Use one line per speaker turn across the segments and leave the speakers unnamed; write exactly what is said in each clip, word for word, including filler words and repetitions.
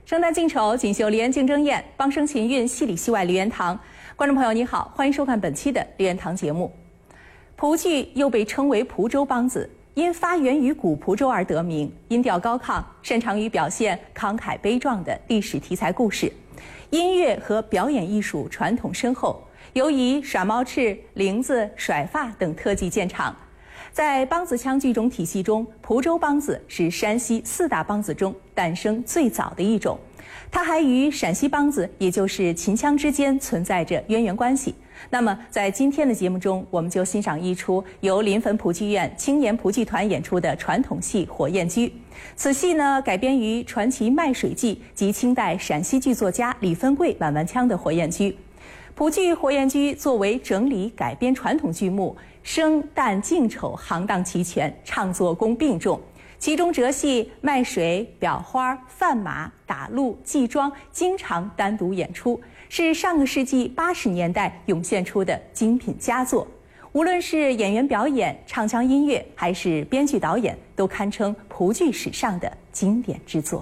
生旦净丑，锦绣梨园竞争宴，帮生勤运，戏里戏外梨园堂。观众朋友你好，欢迎收看本期的梨园堂节目。蒲剧又被称为蒲州梆子，因发源于古蒲州而得名，音调高亢，擅长于表现慷慨悲壮的历史题材故事。音乐和表演艺术传统深厚，尤以耍毛翅、铃子、甩发等特技见长。在梆子腔剧种体系中，蒲州梆子是山西四大梆子中诞生最早的一种，它还与陕西梆子，也就是秦腔之间存在着渊源关系。那么，在今天的节目中，我们就欣赏一出由临汾蒲剧院青年蒲剧团演出的传统戏《火焰居》。此戏呢，改编于传奇卖水记及清代陕西剧作家李分贵挽完腔的《火焰居》。蒲剧《火焰居》作为整理改编传统剧目，生旦净丑行当齐全，唱作功并重。其中折戏、卖水、裱花、贩马、打鹿、祭庄经常单独演出，是上个世纪八十年代涌现出的精品佳作。无论是演员表演、唱腔音乐，还是编剧导演，都堪称蒲剧史上的经典之作。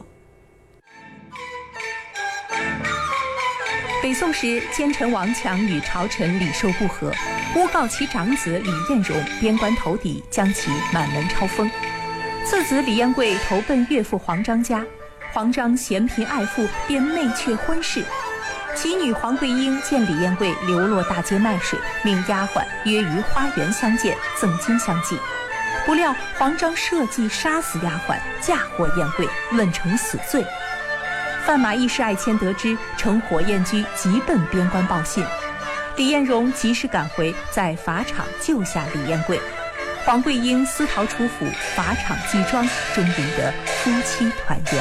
北宋时，奸臣王强与朝臣李寿不和，诬告其长子李彦荣边关投敌，将其满门抄封。次子李彦贵投奔岳父黄章家，黄章嫌贫爱富，便媚却婚事。其女黄桂英见李彦贵流落大街卖水，命丫鬟约于花园相见，赠金相济。不料黄章设计杀死丫鬟，嫁祸彦贵，问成死罪。范马义士爱卿得知，乘火焰居急奔边关报信。李彦荣及时赶回，在法场救下李彦贵。黄桂英私逃出府，法场祭庄，终赢得夫妻团圆。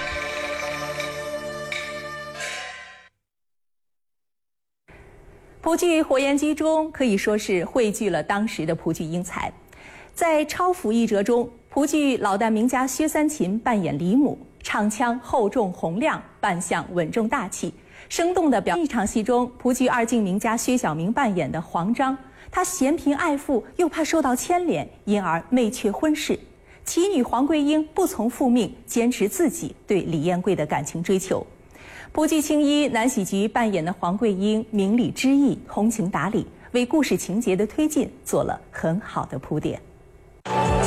蒲剧《火焰居》中可以说是汇聚了当时的蒲剧英才。在超府一折中，蒲剧老旦名家薛三琴扮演李母，唱腔厚重洪亮，扮相稳重大气，生动地表一场戏中，蒲剧二进名家薛晓明扮演的黄章，他嫌贫爱富，又怕受到牵连，因而媚却婚事。其女黄桂英不从父命，坚持自己对李彦贵的感情追求。蒲剧青衣南喜菊扮演的黄桂英明理知义，通情达理，为故事情节的推进做了很好的铺垫。